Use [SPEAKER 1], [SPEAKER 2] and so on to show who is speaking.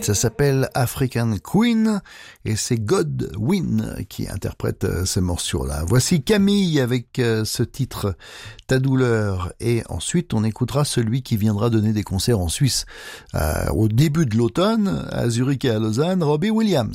[SPEAKER 1] Ça s'appelle African Queen et c'est Godwin qui interprète ce morceau-là. Voici Camille avec ce titre Ta douleur et ensuite on écoutera celui qui viendra donner des concerts en Suisse au début de l'automne à Zurich et à Lausanne, Robbie Williams.